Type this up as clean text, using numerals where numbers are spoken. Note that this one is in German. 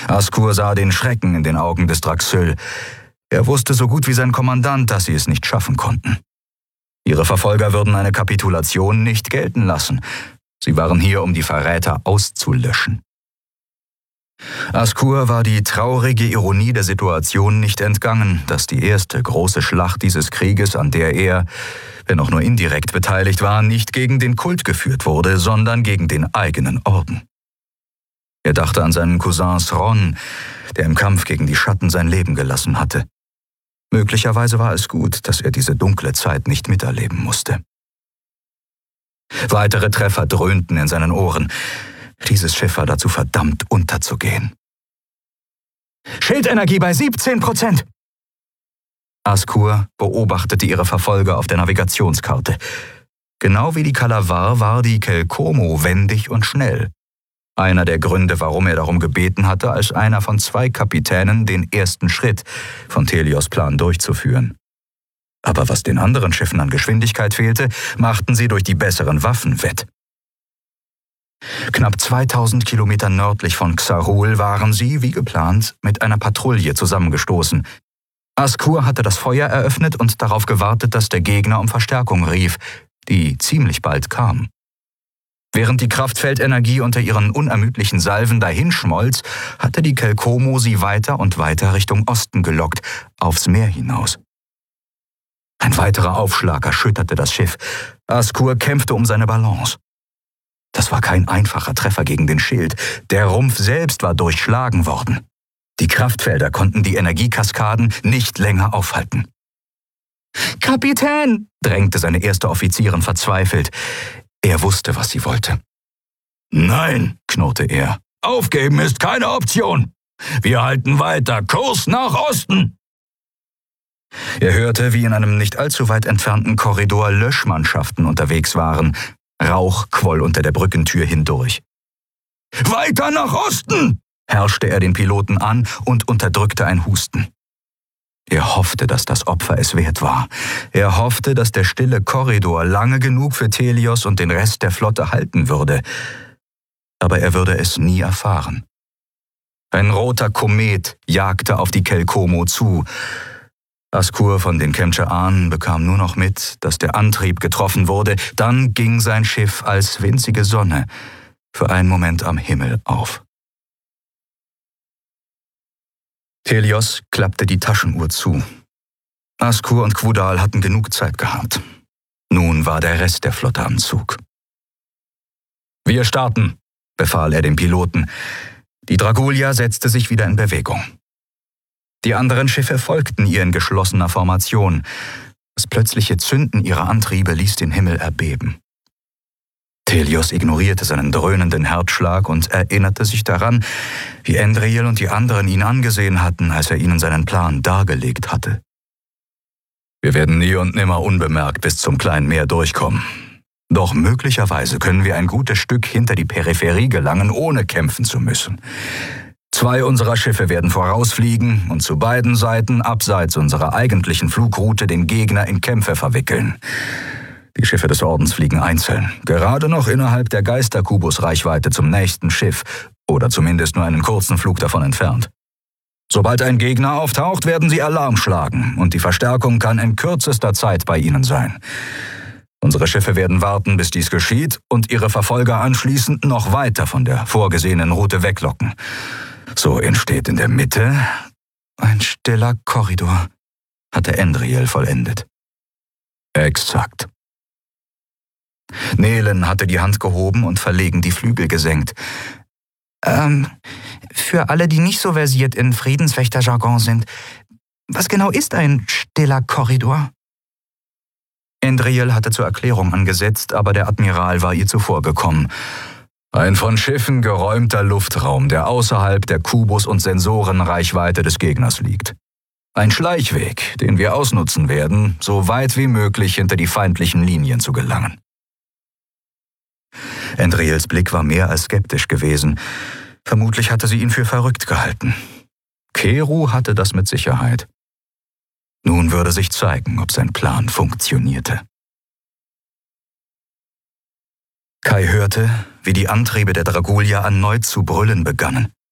Askur sah den Schrecken in den Augen des Draxül. Er wusste so gut wie sein Kommandant, dass sie es nicht schaffen konnten. Ihre Verfolger würden eine Kapitulation nicht gelten lassen. Sie waren hier, um die Verräter auszulöschen. Askur war die traurige Ironie der Situation nicht entgangen, dass die erste große Schlacht dieses Krieges, an der er, wenn auch nur indirekt beteiligt war, nicht gegen den Kult geführt wurde, sondern gegen den eigenen Orden. Er dachte an seinen Cousin Sron, der im Kampf gegen die Schatten sein Leben gelassen hatte. Möglicherweise war es gut, dass er diese dunkle Zeit nicht miterleben musste. Weitere Treffer dröhnten in seinen Ohren. Dieses Schiff war dazu verdammt, unterzugehen. Schildenergie bei 17%! Askur beobachtete ihre Verfolger auf der Navigationskarte. Genau wie die Kalavar war die Kelkomo wendig und schnell. Einer der Gründe, warum er darum gebeten hatte, als einer von 2 Kapitänen den ersten Schritt von Thelios' Plan durchzuführen. Aber was den anderen Schiffen an Geschwindigkeit fehlte, machten sie durch die besseren Waffen wett. Knapp 2000 Kilometer nördlich von Xarul waren sie, wie geplant, mit einer Patrouille zusammengestoßen. Askur hatte das Feuer eröffnet und darauf gewartet, dass der Gegner um Verstärkung rief, die ziemlich bald kam. Während die Kraftfeldenergie unter ihren unermüdlichen Salven dahinschmolz, hatte die Kelkomo sie weiter und weiter Richtung Osten gelockt, aufs Meer hinaus. Ein weiterer Aufschlag erschütterte das Schiff. Askur kämpfte um seine Balance. Das war kein einfacher Treffer gegen den Schild. Der Rumpf selbst war durchschlagen worden. Die Kraftfelder konnten die Energiekaskaden nicht länger aufhalten. »Kapitän«, drängte seine erste Offizierin verzweifelt. Er wusste, was sie wollte. »Nein«, knurrte er. »Aufgeben ist keine Option. Wir halten weiter. Kurs nach Osten!« Er hörte, wie in einem nicht allzu weit entfernten Korridor Löschmannschaften unterwegs waren. Rauch quoll unter der Brückentür hindurch. »Weiter nach Osten!« herrschte er den Piloten an und unterdrückte ein Husten. Er hoffte, dass das Opfer es wert war. Er hoffte, dass der stille Korridor lange genug für Thelios und den Rest der Flotte halten würde. Aber er würde es nie erfahren. Ein roter Komet jagte auf die Kelkomo zu. Askur von den Kemchanen bekam nur noch mit, dass der Antrieb getroffen wurde. Dann ging sein Schiff als winzige Sonne für einen Moment am Himmel auf. Thelios klappte die Taschenuhr zu. Askur und Quudal hatten genug Zeit gehabt. Nun war der Rest der Flotte am Zug. »Wir starten«, befahl er dem Piloten. Die Dragulia setzte sich wieder in Bewegung. Die anderen Schiffe folgten ihr in geschlossener Formation. Das plötzliche Zünden ihrer Antriebe ließ den Himmel erbeben. Thelios ignorierte seinen dröhnenden Herzschlag und erinnerte sich daran, wie Endriel und die anderen ihn angesehen hatten, als er ihnen seinen Plan dargelegt hatte. »Wir werden nie und nimmer unbemerkt bis zum kleinen Meer durchkommen. Doch möglicherweise können wir ein gutes Stück hinter die Peripherie gelangen, ohne kämpfen zu müssen. 2 unserer Schiffe werden vorausfliegen und zu beiden Seiten abseits unserer eigentlichen Flugroute den Gegner in Kämpfe verwickeln. Die Schiffe des Ordens fliegen einzeln, gerade noch innerhalb der Geisterkubus-Reichweite zum nächsten Schiff oder zumindest nur einen kurzen Flug davon entfernt. Sobald ein Gegner auftaucht, werden sie Alarm schlagen und die Verstärkung kann in kürzester Zeit bei ihnen sein. Unsere Schiffe werden warten, bis dies geschieht und ihre Verfolger anschließend noch weiter von der vorgesehenen Route weglocken. So entsteht in der Mitte ein stiller Korridor, hatte Endriel vollendet. Exakt. Nelen hatte die Hand gehoben und verlegen die Flügel gesenkt. Für alle, die nicht so versiert in Friedenswächterjargon sind, was genau ist ein stiller Korridor? Endriel hatte zur Erklärung angesetzt, aber der Admiral war ihr zuvorgekommen. Ein von Schiffen geräumter Luftraum, der außerhalb der Kubus- und Sensorenreichweite des Gegners liegt. Ein Schleichweg, den wir ausnutzen werden, so weit wie möglich hinter die feindlichen Linien zu gelangen. Endriels Blick war mehr als skeptisch gewesen. Vermutlich hatte sie ihn für verrückt gehalten. Keru hatte das mit Sicherheit. Nun würde sich zeigen, ob sein Plan funktionierte. Kai hörte, wie die Antriebe der Dragulia erneut zu brüllen begannen.